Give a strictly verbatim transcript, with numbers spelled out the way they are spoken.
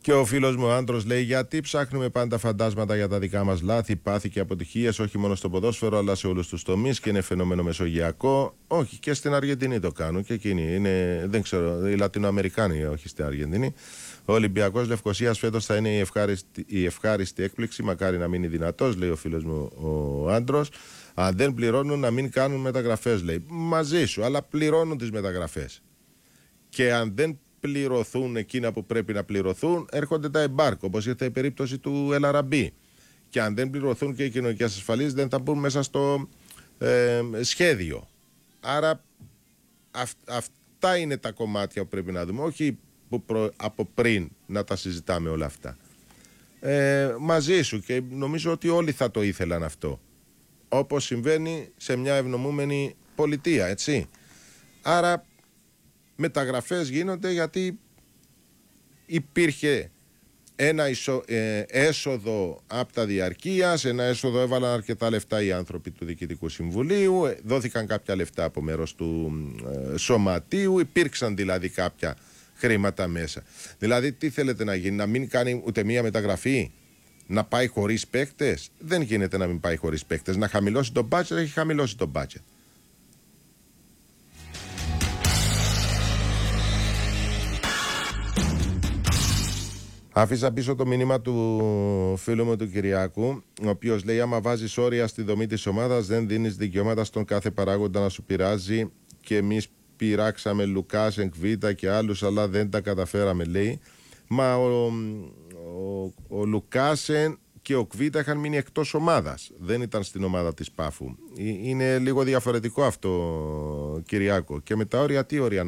Και ο φίλος μου ο Άντρος λέει: γιατί ψάχνουμε πάντα φαντάσματα για τα δικά μας λάθη, πάθη και αποτυχίες, όχι μόνο στο ποδόσφαιρο αλλά σε όλους τους τομείς, και είναι φαινόμενο μεσογειακό. Όχι, και στην Αργεντινή το κάνουν και εκείνοι. Είναι, δεν ξέρω, οι Λατινοαμερικάνοι, όχι στην Αργεντινή. Ο Ολυμπιακός Λευκοσίας φέτος θα είναι η ευχάριστη, η ευχάριστη έκπληξη. Μακάρι να μείνει δυνατός, λέει ο φίλος μου ο Άντρος. Αν δεν πληρώνουν, να μην κάνουν μεταγραφές, λέει. Μαζί σου, αλλά πληρώνουν τις μεταγραφές. Και αν δεν πληρωθούν εκείνα που πρέπει να πληρωθούν, έρχονται τα εμπάρκο, όπως ήρθε η περίπτωση του Ελαραμπή. Και αν δεν πληρωθούν και οι κοινωνικές ασφαλίσεις, δεν θα μπουν μέσα στο ε, σχέδιο. Άρα αυ, αυτά είναι τα κομμάτια που πρέπει να δούμε, όχι που προ, από πριν να τα συζητάμε όλα αυτά. Ε, μαζί σου, και νομίζω ότι όλοι θα το ήθελαν αυτό. Όπως συμβαίνει σε μια ευνομούμενη πολιτεία, έτσι. Άρα μεταγραφές γίνονται γιατί υπήρχε ένα ισο, ε, έσοδο από τα διαρκείας, ένα έσοδο, έβαλαν αρκετά λεφτά οι άνθρωποι του Διοικητικού Συμβουλίου, ε, δόθηκαν κάποια λεφτά από μέρος του ε, Σωματείου, υπήρξαν δηλαδή κάποια χρήματα μέσα. Δηλαδή τι θέλετε να γίνει, να μην κάνει ούτε μία μεταγραφή, να πάει χωρίς παίκτες? Δεν γίνεται να μην πάει χωρίς παίκτες. Να χαμηλώσει το budget, έχει χαμηλώσει το budget. Άφησα πίσω το μήνυμα του φίλου μου του Κυριάκου, ο οποίος λέει: άμα βάζεις όρια στη δομή της ομάδας, δεν δίνεις δικαιώματα στον κάθε παράγοντα να σου πειράζει. Και εμείς πειράξαμε Λουκάς, Εγκβίτα και άλλους, αλλά δεν τα καταφέραμε, λέει. Μα ο, ο, ο Λουκάσεν και ο Κβίτα είχαν μείνει εκτός ομάδας. Δεν ήταν στην ομάδα της Πάφου. Είναι λίγο διαφορετικό αυτό, Κυριάκο. Και με τα όρια, τι όρια